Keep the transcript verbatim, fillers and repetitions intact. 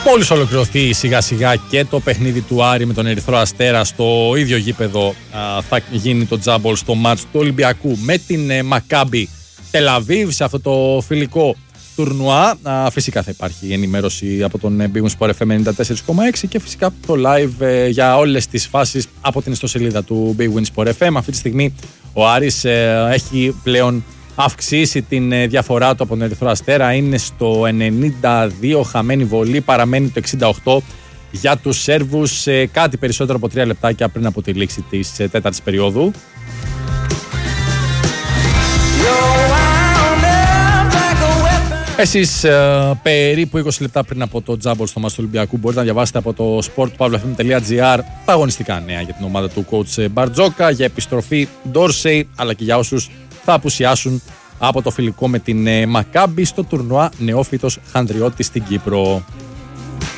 Μόλις ολοκληρωθεί σιγά σιγά και το παιχνίδι του Άρη με τον Ερυθρό Αστέρα στο ίδιο γήπεδο, α, θα γίνει το τζάμπολ στο μάτς του Ολυμπιακού με την ε, Μακάμπι Τελαβίβ σε αυτό το φιλικό τουρνουά. Α, φυσικά θα υπάρχει ενημέρωση από τον Big Win Sport εφ εμ ενενήντα τέσσερα κόμμα έξι και φυσικά το live ε, για όλες τις φάσεις από την ιστοσελίδα του Big Win Sport εφ εμ. Αυτή τη στιγμή ο Άρης ε, έχει πλέον αυξήσει την ε, διαφορά του από τον Ερυθρό Αστέρα. Είναι στο ενενήντα δύο, χαμένη βολή, παραμένει το εξήντα οκτώ για τους Σέρβους, ε, κάτι περισσότερο από τρία λεπτάκια πριν από τη λήξη της ε, τέταρτης περίοδου. Εσείς ε, περίπου είκοσι λεπτά πριν από το τζάμπολ στο μάτς του Ολυμπιακού μπορείτε να διαβάσετε από το sport pavlo f m τελεία g r τα αγωνιστικά νέα για την ομάδα του coach Μπαρτζόκα, για επιστροφή Ντόρσεϊ, αλλά και για όσους θα απουσιάσουν από το φιλικό με την ε, Μακάμπι στο τουρνουά Νεόφυτος Χανδριώτης στην Κύπρο.